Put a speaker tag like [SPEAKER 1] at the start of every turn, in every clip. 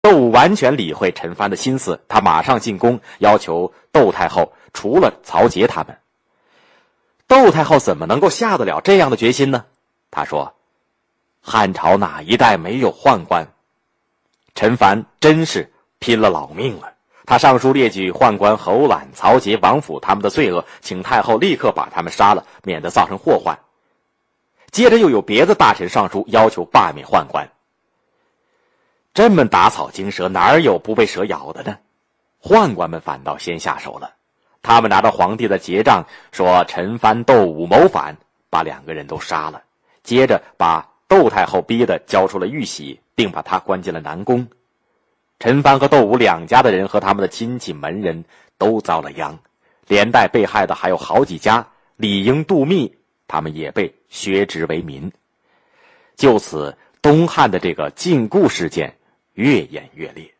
[SPEAKER 1] 窦武完全理会陈蕃的心思，他马上进宫，要求窦太后除了曹节他们。窦太后怎么能够下得了这样的决心呢？他说，汉朝哪一代没有宦官？陈蕃真是拼了老命了。他上书列举宦官侯览、曹节、王府他们的罪恶，请太后立刻把他们杀了，免得造成祸患。接着又有别的大臣上书要求罢免宦官。这么打草惊蛇，哪有不被蛇咬的呢？宦官们反倒先下手了，他们拿到皇帝的节杖，说陈蕃、窦武谋反，把2个人都杀了，接着把窦太后逼得交出了玉玺，并把他关进了南宫。陈蕃和窦武2家的人和他们的亲戚门人都遭了殃，连带被害的还有好几家，李英、杜密他们也被削职为民。就此，东汉的这个禁锢事件越演越烈。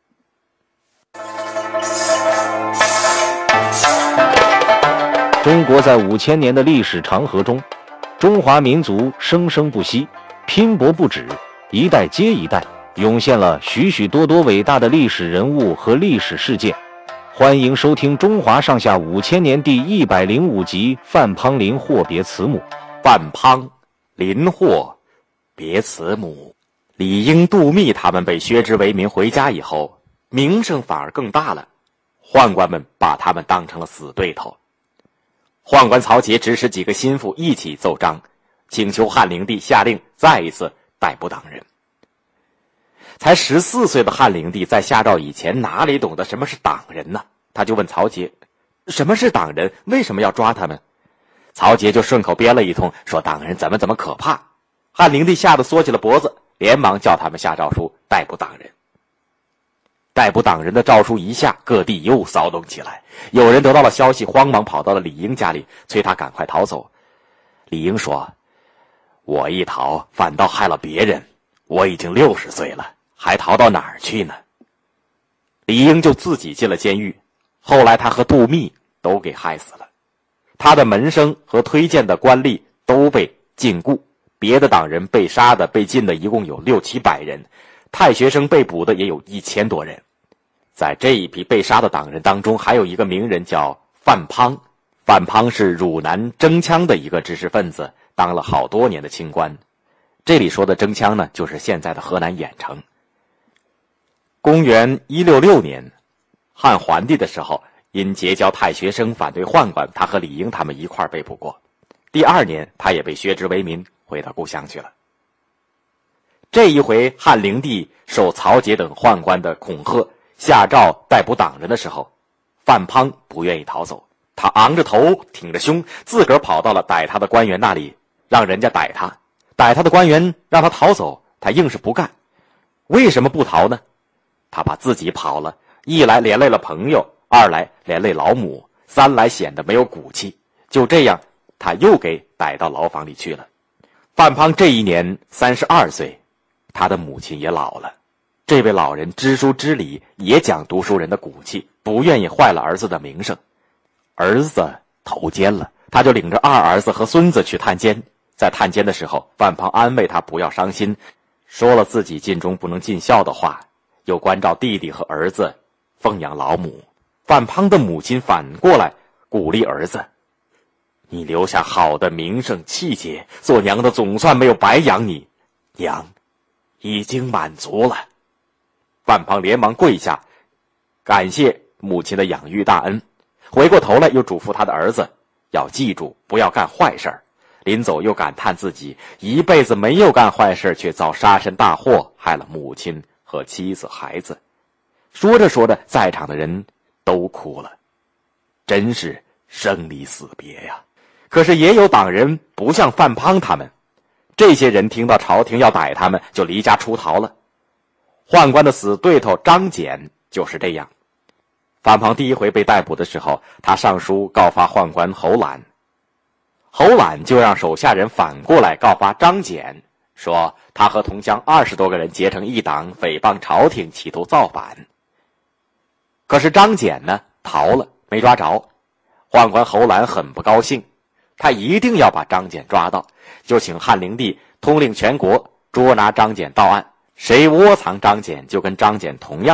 [SPEAKER 2] 中国在5000年的历史长河中，中华民族生生不息，拼搏不止，一代接一代，涌现了许许多多伟大的历史人物和历史事件。欢迎收听《中华上下5000年》第105集《范滂临祸别慈母》。
[SPEAKER 1] 范滂临祸别慈母。李英、杜密他们被削职为民回家以后，名声反而更大了，宦官们把他们当成了死对头。宦官曹节指使几个心腹一起奏章，请求汉灵帝下令再一次逮捕党人。才14岁的汉灵帝在下诏以前哪里懂得什么是党人呢？他就问曹节，什么是党人？为什么要抓他们？曹节就顺口编了一通，说党人怎么可怕。汉灵帝吓得缩起了脖子，连忙叫他们下诏书逮捕党人。逮捕党人的诏书一下，各地又骚动起来，有人得到了消息，慌忙跑到了李英家里，催他赶快逃走。李英说，我一逃反倒害了别人，我已经60岁了，还逃到哪儿去呢？李英就自己进了监狱，后来他和杜密都给害死了，他的门生和推荐的官吏都被禁锢，别的党人被杀的被禁的一共有600-700人，太学生被捕的也有1000多人。在这一批被杀的党人当中，还有一个名人叫范滂。范滂是汝南征羌的一个知识分子，当了好多年的清官。这里说的征羌呢，就是现在的河南兖城。公元166年，汉桓帝的时候，因结交太学生反对宦官，他和李英他们一块被捕过。第2年，他也被削职为民，回到故乡去了。这一回，汉灵帝受曹节等宦官的恐吓，下诏逮捕党人的时候，范滂不愿意逃走，他昂着头，挺着胸，自个儿跑到了逮他的官员那里，让人家逮他。逮他的官员让他逃走，他硬是不干。为什么不逃呢？他怕自己跑了，一来连累了朋友，二来连累老母，三来显得没有骨气。就这样，他又给逮到牢房里去了。范滂这一年32岁，他的母亲也老了。这位老人知书知礼，也讲读书人的骨气，不愿意坏了儿子的名声。儿子投监了，他就领着2儿子和孙子去探监。在探监的时候，范滂安慰他不要伤心，说了自己尽忠不能尽孝的话，又关照弟弟和儿子奉养老母。范滂的母亲反过来鼓励儿子，你留下好的名声气节，做娘的总算没有白养你，娘已经满足了。范滂连忙跪下，感谢母亲的养育大恩，回过头来又嘱咐他的儿子要记住不要干坏事儿。临走又感叹自己一辈子没有干坏事，却遭杀身大祸，害了母亲和妻子孩子。说着说着，在场的人都哭了，真是生离死别呀。可是也有党人不像范滂他们，这些人听到朝廷要逮他们，就离家出逃了。宦官的死对头张謇就是这样。范滂第一回被逮捕的时候，他上书告发宦官侯览，侯览就让手下人反过来告发张謇，说他和同乡20多个人结成一党，诽谤朝廷，企图造反。可是张謇呢逃了，没抓着。宦官侯览很不高兴，他一定要把张謇抓到，就请汉灵帝通令全国捉拿张謇到案，谁窝藏张謇就跟张謇同样